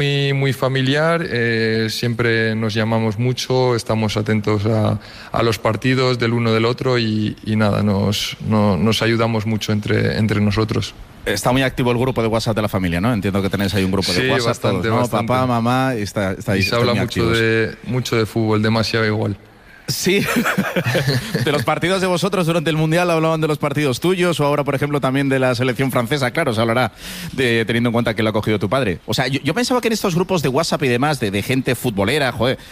Muy familiar, siempre nos llamamos mucho, estamos atentos a los partidos del uno del otro y nada, nos ayudamos mucho entre nosotros. Está muy activo el grupo de WhatsApp de la familia, ¿no? Entiendo que tenéis ahí un grupo de WhatsApp bastante, todos, ¿no? bastante. Papá, mamá, y se habla mucho de fútbol, demasiado igual. Sí, de los partidos de vosotros durante el Mundial hablaban de los partidos tuyos o ahora, por ejemplo, también de la selección francesa, claro, se hablará teniendo en cuenta que lo ha cogido tu padre. O sea, yo pensaba que en estos grupos de WhatsApp y demás, de gente futbolera, joder,